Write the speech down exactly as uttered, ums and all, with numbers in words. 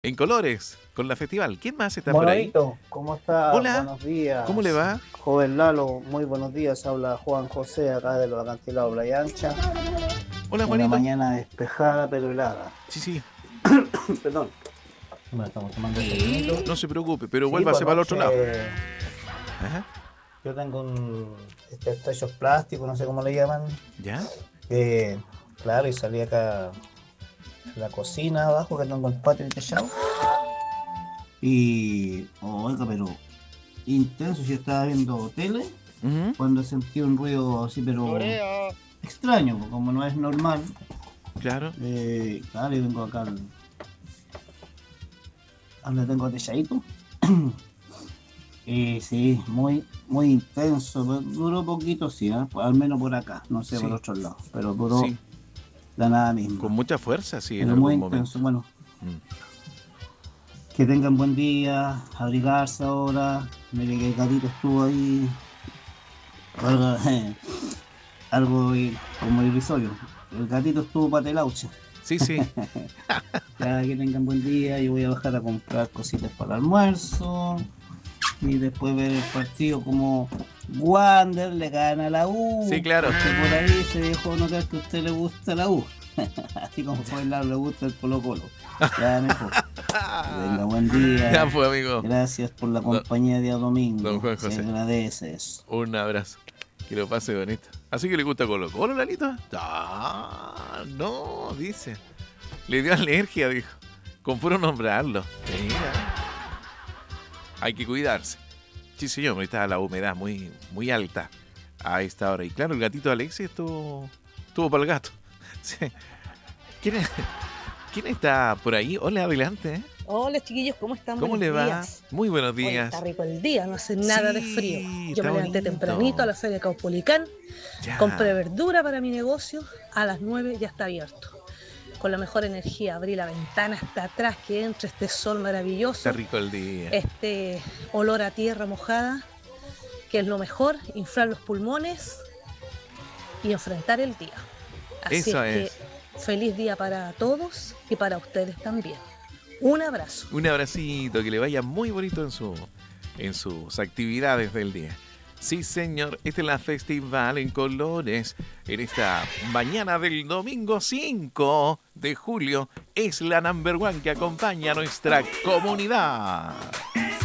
En colores, con la festival. ¿Quién más está por ahí? Monodito, ¿cómo está? Hola, Buenos días. ¿cómo le va? Joven Lalo, muy buenos días. Habla Juan José, acá de los acantilados Playa Ancha. Hola, Una Juanito. mañana despejada pero helada. Sí, sí, Perdón. Bueno, estamos tomando este vinito. no se preocupe, pero Sí, pues vuélvase para el otro lado. anoche Ajá. yo tengo un este, estos plásticos, no sé cómo le llaman. ¿Ya? Eh, claro, y salí acá a la cocina abajo, que tengo el patio techado. Y, oiga, pero intenso, yo estaba viendo tele Ujú. cuando sentí un ruido así, pero Corea. extraño, pues, como no es normal. Claro. Eh, claro, yo vengo acá al- donde tengo techadito. Y sí, muy, muy intenso, pero duró poquito, sí, ¿eh? Pues, al menos por acá, no sé, Sí, por otros lados, pero duró sí. la nada Con misma. mucha fuerza, sí, en Pero muy algún momento. intenso, bueno, Mm. que tengan buen día, abrigarse ahora. Mire que el gatito estuvo ahí, algo, algo eh, como irrisorio. El gatito estuvo patelauche. Sí, sí. Ya que tengan buen día, yo voy a bajar a comprar cositas para el almuerzo y después ver el partido como Wander le gana a la Sí, U, claro. porque por ahí se dejó notar que a usted le gusta la U, así como fue el lado le gusta el Colo Colo. Ya mejor. Que tenga buen Ya día. fue, amigo. Gracias por la Don, compañía día don domingo. Juan Se José, agradece eso. un abrazo. Que lo pase bonito. ¿Así que le gusta Colo Colo, Lalito? Ah, no, dice. Le dio alergia, dijo. Con puro nombrarlo. Mira. Hay que cuidarse. Sí, señor, ahorita la humedad muy, muy alta a esta hora. Y claro, el gatito Alexis estuvo, estuvo para el gato. Sí. ¿Quién, es- ¿Quién está por ahí? Hola, adelante. ¿eh? Hola chiquillos, ¿cómo están? ¿Cómo Buenos le va? días. Muy buenos Hoy está días. rico el día, no hace nada de frío. Sí, Yo está me levanté bonito. tempranito a la feria Caupolicán, compré Ya, verdura para mi negocio, a las nueve ya está abierto. Con la mejor energía, abrí la ventana hasta atrás, que entre este sol está maravilloso, rico el día. este olor a tierra mojada, que es lo mejor, inflar los pulmones y enfrentar el día. Así Eso es es. que feliz día para todos y para ustedes también. Un abrazo. Un abracito, que le vaya muy bonito en su, en sus actividades del día. Sí, señor, esta es la Festival en Colores. En esta mañana del domingo cinco de julio es la number one que acompaña a nuestra comunidad.